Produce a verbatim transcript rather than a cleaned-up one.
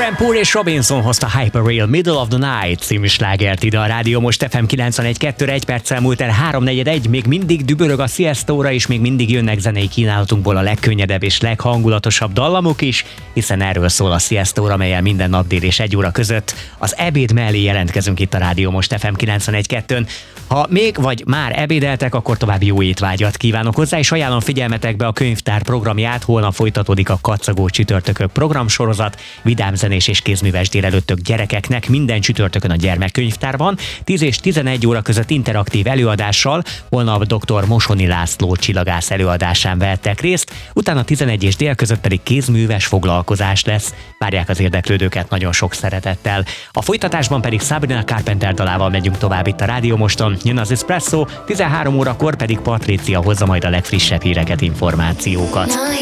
Duran Poor és Robinson hozta Hyperreal Middle of the Night című slágert ide a Rádió Most ef em kilencvenegy kettőre, egy perccel múlt el háromnegyed, még mindig dübörög a sziasztóra, és még mindig jönnek zenei kínálatunkból a legkönnyedebb és leghangulatosabb dallamok is, hiszen erről szól a sziasztóra, mellyel minden nap dél és egy óra között az ebéd mellé jelentkezünk itt a Rádió Most ef em kilencvenegy kettőn. Ha még vagy már ebédeltek, akkor további jó étvágyat kívánok hozzá, és ajánlom figyelmetekbe a könyvtár programját. Holnap folytatódik a Kacagó csütörtökök programsorozat, vidámzenés és kézműves délelőttök gyerekeknek minden csütörtökön a gyermekkönyvtárban, tíz és tizenegy óra között interaktív előadással. Holnap dr. Mosoni László csillagász előadásán vehettek részt, utána tizenegy és dél között pedig kézműves foglalkozás lesz. Várják az érdeklődőket nagyon sok szeretettel. A folytatásban pedig Sabrina Carpenter dalával megyünk tovább itt a Rádió Moston. Jön az Espresso, tizenhárom órakor pedig Patricia hozza majd a legfrissebb híreket, információkat.